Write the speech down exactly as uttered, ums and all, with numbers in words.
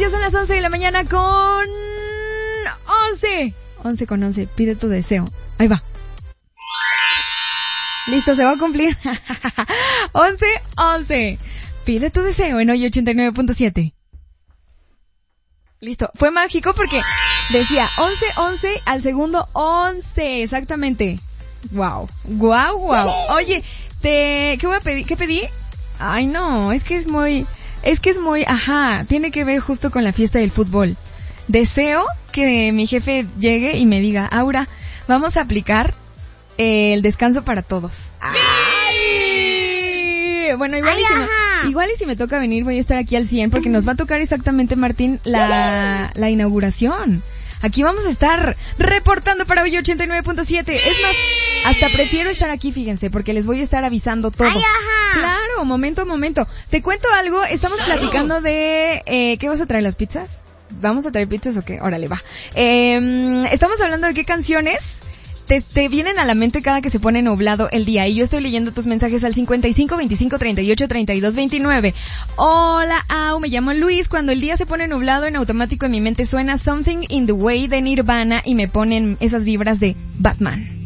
ya son las once de la mañana con once. once con once, pide tu deseo. Ahí va. Listo, se va a cumplir. once, once. Pide tu deseo en hoy ochenta y nueve punto siete. Listo, fue mágico porque decía once, once, al segundo once, exactamente. Wow, wow, wow. Oye, te, ¿qué voy a pedir? ¿Qué pedí? Ay, no, es que es muy, es que es muy, ajá, tiene que ver justo con la fiesta del fútbol. Deseo que mi jefe llegue y me diga, Aura, vamos a aplicar el descanso para todos. ¡Ay! Bueno, igual Ay, y si me, igual y si me toca venir voy a estar aquí al cien porque nos va a tocar exactamente, Martín, la, la inauguración. Aquí vamos a estar reportando para hoy ochenta y nueve punto siete. Es más, hasta prefiero estar aquí, fíjense, porque les voy a estar avisando todo. Ay, ajá. Claro, momento, momento. Te cuento algo, estamos platicando de... Eh, ¿qué vas a traer, las pizzas? ¿Vamos a traer pizzas o qué? Órale, va. Eh, estamos hablando de qué canciones te, te vienen a la mente cada que se pone nublado el día. Y yo estoy leyendo tus mensajes al cincuenta y cinco, veinticinco, treinta y ocho, treinta y dos, veintinueve. Hola, Au, me llamo Luis. Cuando el día se pone nublado, en automático en mi mente suena Something in the Way de Nirvana y me ponen esas vibras de Batman.